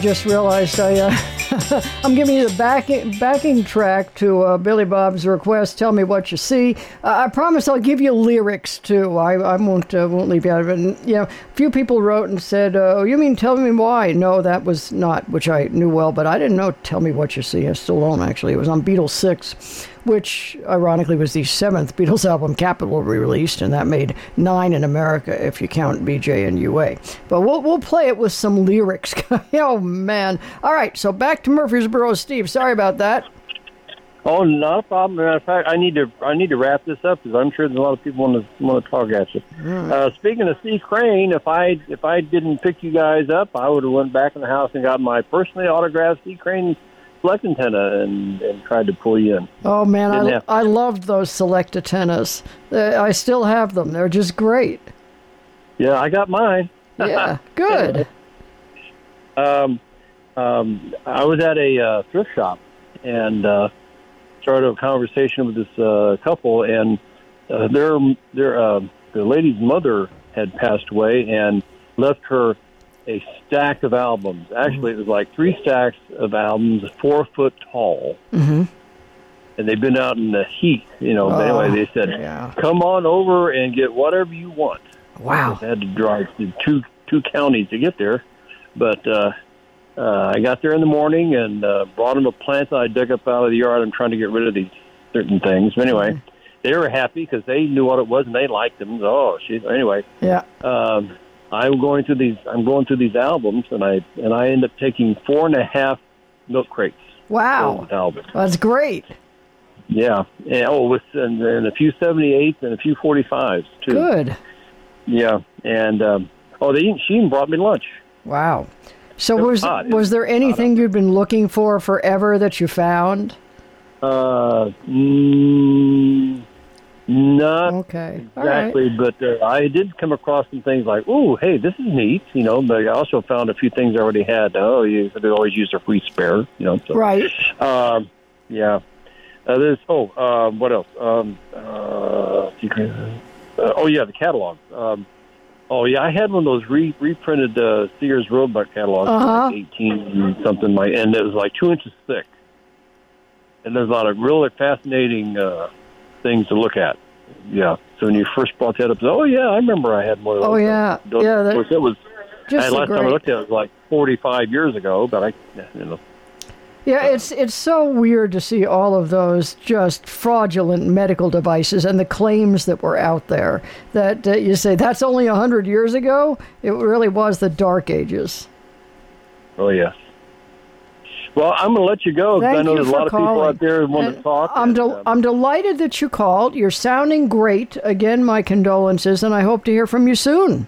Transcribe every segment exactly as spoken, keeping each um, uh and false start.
Just realized I, uh, I'm giving you the backing, backing track to uh, Billy Bob's request. Tell me what you see. Uh, I promise I'll give you lyrics too. I, I won't uh, won't leave you out of it. And, you know, a few people wrote and said, uh, "Oh, you mean Tell Me Why?" No, that was not, which I knew well, but I didn't know Tell Me What You See. I still don't actually. It was on Beatles six, which ironically was the seventh Beatles album Capitol re-released, and that made nine in America if you count B J and U A. But we'll we'll play it with some lyrics. Oh man! All right, so back to Murfreesboro, Steve. Sorry about that. Oh, not a problem. Matter of fact, I need to I need to wrap this up because I'm sure there's a lot of people want to want to talk at you. Mm. Uh, speaking of Steve Crane, if I if I didn't pick you guys up, I would have went back in the house and got my personally autographed Steve Crane select antenna and, and tried to pull you in. Oh man, I, I loved those select antennas. Uh, I still have them. They're just great. Yeah, I got mine. Yeah, good. um, um, I was at a uh, thrift shop and uh, started a conversation with this uh, couple, and uh, their their uh, the lady's mother had passed away and left her a stack of albums. Actually, it was like three stacks of albums, four foot tall. Mm-hmm. And they've been out in the heat, you know. Oh, but anyway, they said, yeah. "Come on over and get whatever you want." Wow! I had to drive through two two counties to get there, but uh, uh, I got there in the morning and uh, brought them a plant that I dug up out of the yard. I'm trying to get rid of these certain things. But anyway, mm-hmm. they were happy because they knew what it was and they liked them. So, oh, shit. Anyway, yeah. Um, I'm going through these. I'm going through these albums, and I and I end up taking four and a half milk crates. Wow, albums. That's great. Yeah, and, oh, with and, and a few seventy-eights and a few forty-fives too. Good. Yeah, and um, oh, they she even brought me lunch. Wow. So it was was, was there anything you'd been looking for forever that you found? Uh, mm, not okay. exactly, right. but uh, I did come across some things like, oh, hey, this is neat, you know. But I also found a few things I already had. Oh, you they always use their free spare, you know. So, right. Um, yeah. Uh, there's oh, uh, what else? Um, uh, secret. Uh, oh yeah, the catalog. Um, oh yeah, I had one of those re- reprinted uh, Sears Roebuck catalogs, uh-huh. like eighteen something, like, and it was like two inches thick. And there's a lot of really fascinating uh, things to look at. Yeah. So when you first brought that up, oh yeah, I remember I had one of those. Oh yeah, those, yeah. That, of course, it was. Just I, last great. time I looked at it was like forty-five years ago, but I, you know. Yeah, it's it's so weird to see all of those just fraudulent medical devices and the claims that were out there that uh, you say, that's only one hundred years ago? It really was the Dark Ages. Oh, yes. Well, I'm going to let you go because I know there's a lot of calling. people out there who want and to talk. I'm, and, de- uh, I'm delighted that you called. You're sounding great. Again, my condolences, and I hope to hear from you soon.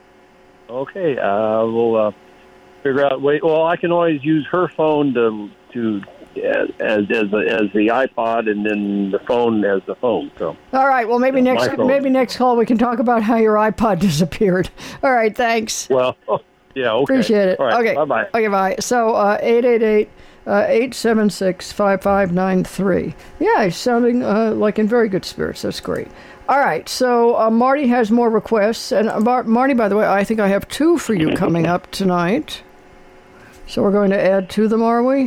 Okay. Uh, we'll uh, figure out. Wait. Well, I can always use her phone to... to as as as the, as the iPod and then the phone as the phone. So all right. Well, maybe next maybe next call we can talk about how your iPod disappeared. All right. Thanks. Well, oh, yeah. Okay. Appreciate it. All right, okay. Bye bye. Okay. Bye. So uh, eight eight eight eight seven six five five nine three. Yeah, he's sounding uh, like in very good spirits. That's great. All right. So uh, Marty has more requests, and uh, Mar- Marty, by the way, I think I have two for you coming up tonight. So we're going to add to them, are we?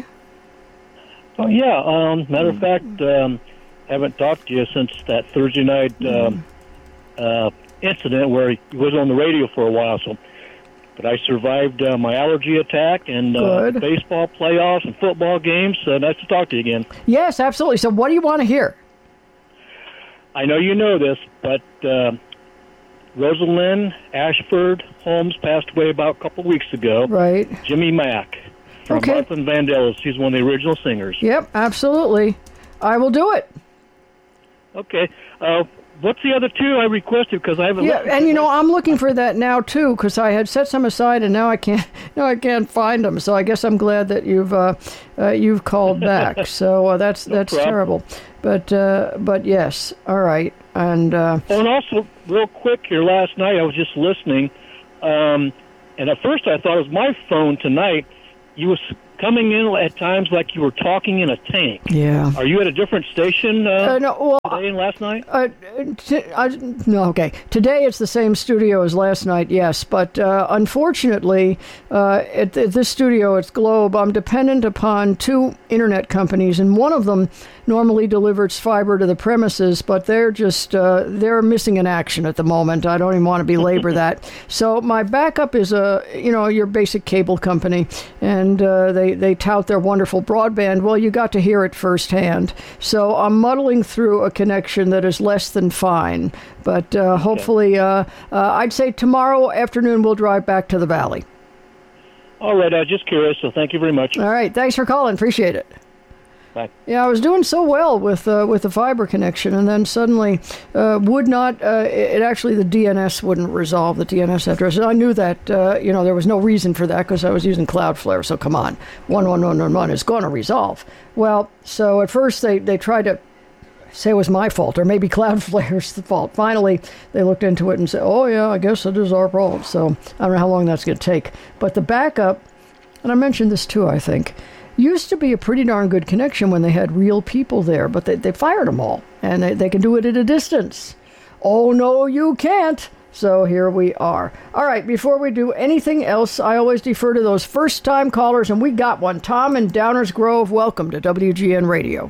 Oh, yeah. Um, matter of fact, um, haven't talked to you since that Thursday night um, uh, incident where he was on the radio for a while. So, but I survived uh, my allergy attack and uh, baseball playoffs and football games. So nice to talk to you again. Yes, absolutely. So what do you want to hear? I know you know this, but uh, Rosalind Ashford Holmes passed away about a couple of weeks ago. Right. Jimmy Mack. From okay. Martha Vandellas. She's one of the original singers. Yep, absolutely. I will do it. Okay. Uh, what's the other two I requested? Because I haven't. Yeah, and you know I'm looking for that now too because I had set some aside and now I can't. Now I can't find them. So I guess I'm glad that you've uh, uh, you've called back. so uh, that's no that's problem. terrible. But uh, but yes, all right. And uh, oh, and also real quick here, last night I was just listening, um, and at first I thought it was my phone tonight. You was coming in at times like you were talking in a tank. Yeah. Are you at a different station uh, Uh, no, well, today and last night? Uh, t- I, no, okay. Today it's the same studio as last night, yes. But uh, unfortunately, uh, at, at this studio, it's Globe, I'm dependent upon two internet companies, and one of them normally delivers fiber to the premises, but they're just, uh, they're missing in action at the moment. I don't even want to belabor that. So my backup is, a, you know, your basic cable company, and uh, they, they tout their wonderful broadband. Well, you got to hear it firsthand. So I'm muddling through a connection that is less than fine. But uh, hopefully, uh, uh, I'd say tomorrow afternoon we'll drive back to the Valley. All right, I was just curious, so thank you very much. All right, thanks for calling. Appreciate it. Bye. Yeah, I was doing so well with uh, with the fiber connection, and then suddenly uh, would not. Uh, it actually the D N S wouldn't resolve the D N S address. And I knew that uh, you know there was no reason for that because I was using Cloudflare. So come on, one one one one one is going to resolve. Well, so at first they they tried to say it was my fault or maybe Cloudflare's the fault. Finally, they looked into it and said, "Oh yeah, I guess it is our problem." So I don't know how long that's going to take, but the backup, and I mentioned this too, I think. Used to be a pretty darn good connection when they had real people there, but they, they fired them all, and they, they can do it at a distance. Oh, no, you can't. So here we are. All right, before we do anything else, I always defer to those first-time callers, and we got one. Tom in Downers Grove, welcome to W G N Radio.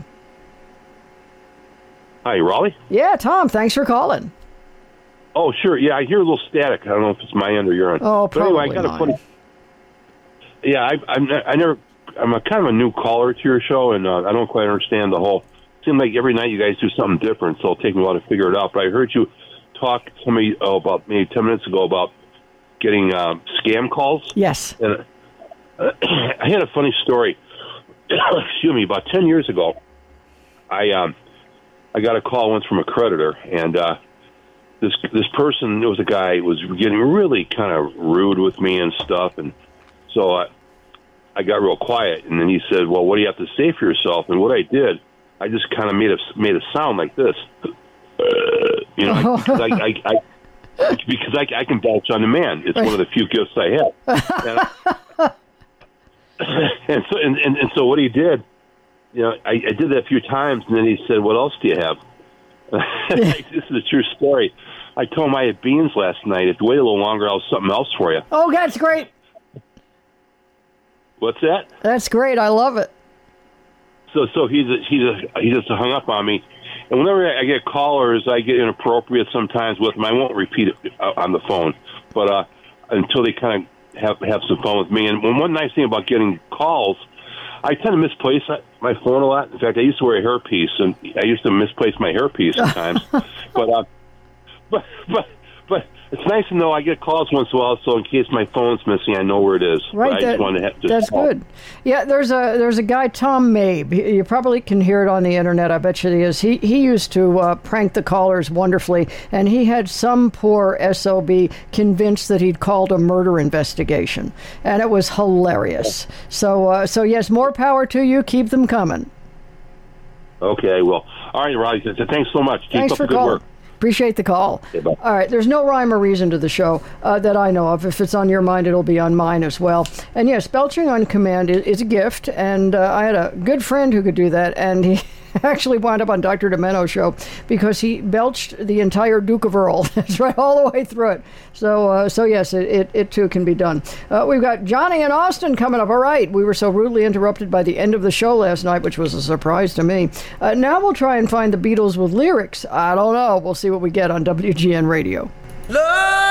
Hi, Raleigh? Yeah, Tom, thanks for calling. Oh, sure. Yeah, I hear a little static. I don't know if it's my end or your end. Oh, probably but anyway, I got mine. a funny... Yeah, I, I'm, I never... I'm a kind of a new caller to your show, and uh, I don't quite understand the whole... It seems like every night you guys do something different, so it'll take me a while to figure it out. But I heard you talk to somebody oh, about maybe ten minutes ago about getting um, scam calls. Yes. And uh, I had a funny story. Excuse me. About ten years ago, I um, I got a call once from a creditor, and uh, this this person, it was a guy, was getting really kind of rude with me and stuff, and so I, I got real quiet. And then he said, "Well, what do you have to say for yourself?" And what I did, I just kind of made a made a sound like this, uh, you know, I, because I. I, I Because I, I can vouch on the man. It's one of the few gifts I have. And, I, and so, and, and, and so, what he did, you know, I, I did that a few times, and then he said, "What else do you have?" This is a true story. I told him I had beans last night. If you wait a little longer, I'll have something else for you. Oh, that's great. What's that? That's great. I love it. So, so he just, he just he just hung up on me. And whenever I get callers, I get inappropriate sometimes with them. I won't repeat it on the phone, but uh, until they kind of have have some fun with me. And one nice thing about getting calls, I tend to misplace my phone a lot. In fact, I used to wear a hairpiece, and I used to misplace my hairpiece sometimes. but, uh, but but but it's nice to know I get calls once in a while, so in case my phone's missing, I know where it is. Right, I that, just wanted to have, just that's call. good. Yeah, there's a there's a guy, Tom Mabe. He- You probably can hear it on the internet. I bet you he is. He he used to uh, prank the callers wonderfully, and he had some poor S O B convinced that he'd called a murder investigation, and it was hilarious. So uh, so yes, more power to you. Keep them coming. Okay, well, all right, Roddy. Thanks so much. Keep Thanks up for the good calling. work. Appreciate the call. Okay, bye. All right, there's no rhyme or reason to the show uh, that I know of. If it's on your mind, it'll be on mine as well. And yes, belching on command is, is a gift, and uh, I had a good friend who could do that, and he actually wound up on Doctor Demeno's show because he belched the entire Duke of Earl. That's right, all the way through it. So, uh, so yes, it, it, it too can be done. Uh, we've got Johnny in Austin coming up. All right, we were so rudely interrupted by the end of the show last night, which was a surprise to me. Uh, now we'll try and find the Beatles with lyrics. I don't know. We'll see what we get on W G N Radio. Love